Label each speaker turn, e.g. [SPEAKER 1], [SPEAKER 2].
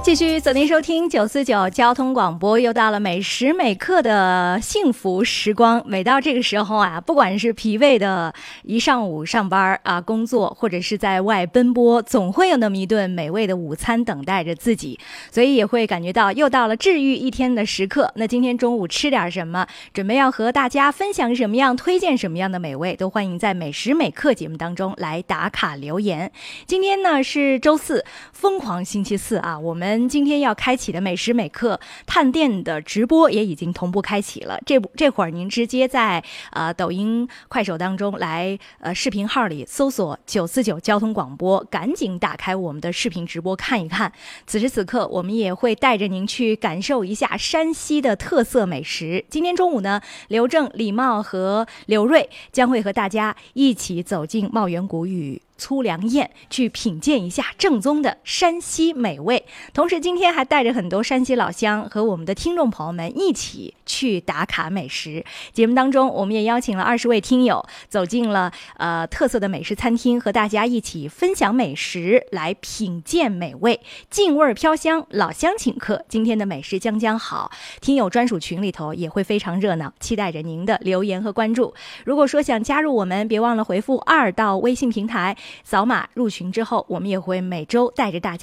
[SPEAKER 1] 继续锁定收听949交通广播，又到了每时每刻的幸福时光。每到这个时候啊，不管是疲惫的一上午上班啊工作，或者是在外奔波，总会有那么一顿美味的午餐等待着自己，所以也会感觉到又到了治愈一天的时刻。那今天中午吃点什么，准备要和大家分享什么样，推荐什么样的美味，都欢迎在每时每刻节目当中来打卡留言。今天呢是周四，疯狂星期四啊，我们今天要开启的每时每刻探店的直播也已经同步开启了。这会儿您直接在抖音、快手当中来视频号里搜索949交通广播，赶紧打开我们的视频直播看一看。此时此刻，我们也会带着您去感受一下山西的特色美食。今天中午呢，刘正、李茂和刘瑞将会和大家一起走进茂源谷与粗粮宴，去品鉴一下正宗的山西美味。同时今天还带着很多山西老乡和我们的听众朋友们一起去打卡美食。节目当中我们也邀请了20位听友走进了特色的美食餐厅，和大家一起分享美食，来品鉴美味，劲味飘香，老乡请客。今天的美食将将好，听友专属群里头也会非常热闹，期待着您的留言和关注。如果说想加入我们，别忘了回复2到微信平台，扫码入群之后，我们也会每周带着大家